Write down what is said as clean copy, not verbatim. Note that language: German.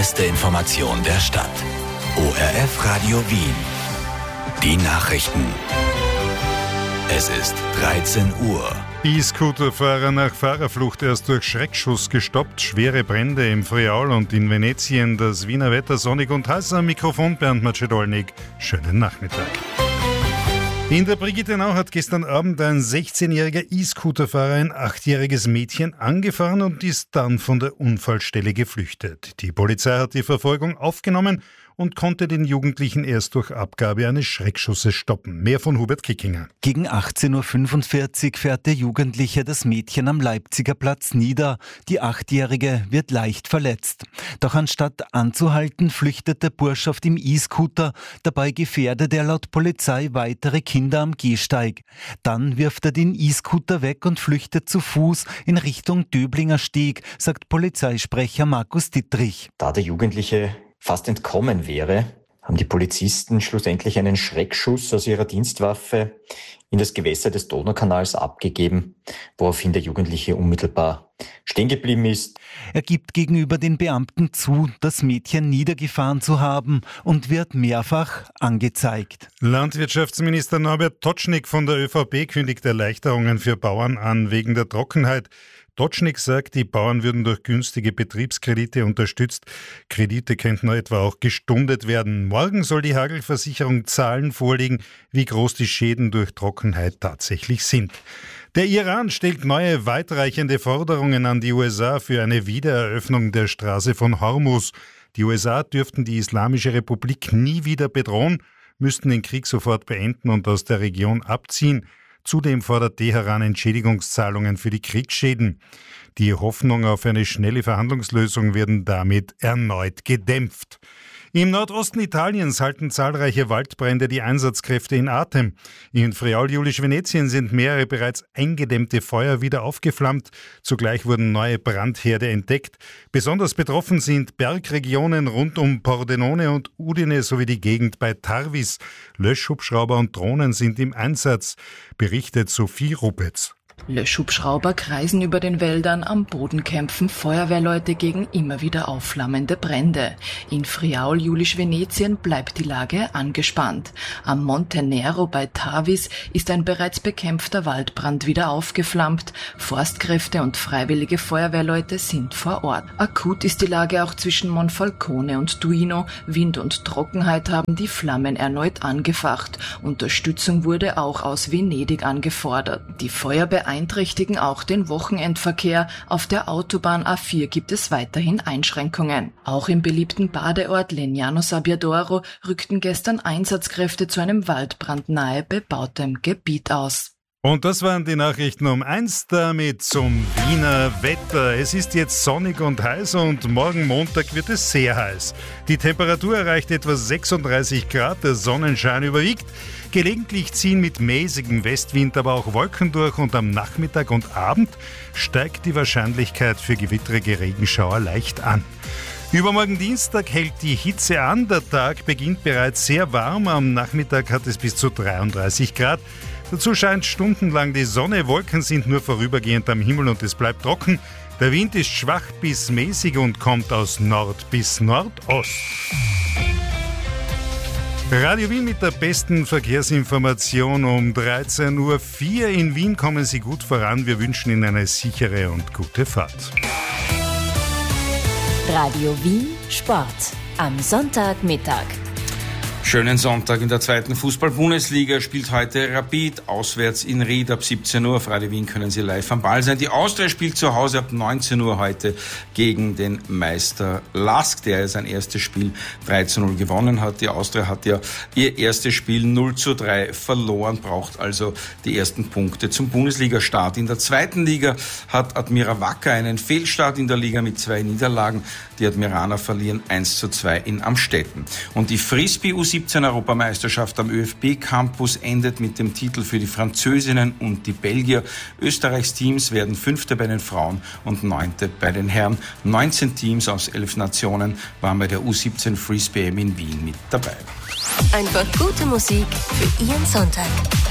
beste Information der Stadt. ORF Radio Wien. Die Nachrichten. Es ist 13 Uhr. E-Scooter-Fahrer nach Fahrerflucht erst durch Schreckschuss gestoppt. Schwere Brände im Friaul und in Venetien. Das Wiener Wetter sonnig und heiß. Am Mikrofon Bernd Macedolnik. Schönen Nachmittag. In der Brigittenau hat gestern Abend ein 16-jähriger E-Scooter-Fahrer ein 8-jähriges Mädchen angefahren und ist dann von der Unfallstelle geflüchtet. Die Polizei hat die Verfolgung aufgenommen und konnte den Jugendlichen erst durch Abgabe eines Schreckschusses stoppen. Mehr von Hubert Kickinger. Gegen 18.45 Uhr fährt der Jugendliche das Mädchen am Leipziger Platz nieder. Die 8-Jährige wird leicht verletzt. Doch anstatt anzuhalten, flüchtet der Bursch auf dem E-Scooter. Dabei gefährdet er laut Polizei weitere Kinder am Gehsteig. Dann wirft er den E-Scooter weg und flüchtet zu Fuß in Richtung Döblinger Steg, sagt Polizeisprecher Markus Dittrich. Da der Jugendliche fast entkommen wäre, haben die Polizisten schlussendlich einen Schreckschuss aus ihrer Dienstwaffe in das Gewässer des Donaukanals abgegeben, woraufhin der Jugendliche unmittelbar stehen geblieben ist. Er gibt gegenüber den Beamten zu, das Mädchen niedergefahren zu haben und wird mehrfach angezeigt. Landwirtschaftsminister Norbert Totschnig von der ÖVP kündigt Erleichterungen für Bauern an wegen der Trockenheit. Totschnig sagt, die Bauern würden durch günstige Betriebskredite unterstützt. Kredite könnten etwa auch gestundet werden. Morgen soll die Hagelversicherung Zahlen vorlegen, wie groß die Schäden durch Trockenheit tatsächlich sind. Der Iran stellt neue, weitreichende Forderungen an die USA für eine Wiedereröffnung der Straße von Hormuz. Die USA dürften die Islamische Republik nie wieder bedrohen, müssten den Krieg sofort beenden und aus der Region abziehen. Zudem fordert Teheran Entschädigungszahlungen für die Kriegsschäden. Die Hoffnung auf eine schnelle Verhandlungslösung werden damit erneut gedämpft. Im Nordosten Italiens halten zahlreiche Waldbrände die Einsatzkräfte in Atem. In Friaul-Julisch-Venetien sind mehrere bereits eingedämmte Feuer wieder aufgeflammt. Zugleich wurden neue Brandherde entdeckt. Besonders betroffen sind Bergregionen rund um Pordenone und Udine sowie die Gegend bei Tarvis. Löschhubschrauber und Drohnen sind im Einsatz, berichtet Sophie Rupetz. Löschhubschrauber kreisen über den Wäldern, am Boden kämpfen Feuerwehrleute gegen immer wieder aufflammende Brände. In Friaul-Julisch-Venetien bleibt die Lage angespannt. Am Monte Nero bei Tarvis ist ein bereits bekämpfter Waldbrand wieder aufgeflammt. Forstkräfte und freiwillige Feuerwehrleute sind vor Ort. Akut ist die Lage auch zwischen Monfalcone und Duino. Wind und Trockenheit haben die Flammen erneut angefacht. Unterstützung wurde auch aus Venedig angefordert. Die Feuer beeinträchtigen auch den Wochenendverkehr. Auf der Autobahn A4 gibt es weiterhin Einschränkungen. Auch im beliebten Badeort Legnano Sabbiadoro rückten gestern Einsatzkräfte zu einem Waldbrand nahe bebautem Gebiet aus. Und das waren die Nachrichten um 1, damit zum Wiener Wetter. Es ist jetzt sonnig und heiß und morgen Montag wird es sehr heiß. Die Temperatur erreicht etwa 36 Grad, der Sonnenschein überwiegt. Gelegentlich ziehen mit mäßigem Westwind aber auch Wolken durch und am Nachmittag und Abend steigt die Wahrscheinlichkeit für gewittrige Regenschauer leicht an. Übermorgen Dienstag hält die Hitze an, der Tag beginnt bereits sehr warm, am Nachmittag hat es bis zu 33 Grad. Dazu scheint stundenlang die Sonne, Wolken sind nur vorübergehend am Himmel und es bleibt trocken. Der Wind ist schwach bis mäßig und kommt aus Nord bis Nordost. Radio Wien mit der besten Verkehrsinformation um 13.04 Uhr. In Wien kommen Sie gut voran. Wir wünschen Ihnen eine sichere und gute Fahrt. Radio Wien Sport am Sonntagmittag. Schönen Sonntag in der zweiten Fußball-Bundesliga spielt heute Rapid auswärts in Ried ab 17 Uhr. Auf Radio Wien können Sie live am Ball sein. Die Austria spielt zu Hause ab 19 Uhr heute gegen den Meister Lask, der ja sein erstes Spiel 3:0 gewonnen hat. Die Austria hat ja ihr erstes Spiel 0:3 verloren, braucht also die ersten Punkte zum Bundesliga-Start. In der zweiten Liga hat Admira Wacker einen Fehlstart in der Liga mit 2 Niederlagen. Die Admiraner verlieren 1:2 in Amstetten. Und die Frisbee U17-Europameisterschaft am ÖFB-Campus endet mit dem Titel für die Französinnen und die Belgier. Österreichs Teams werden 5. bei den Frauen und 9. bei den Herren. 19 Teams aus 11 Nationen waren bei der U17 Frisbee in Wien mit dabei. Einfach gute Musik für Ihren Sonntag.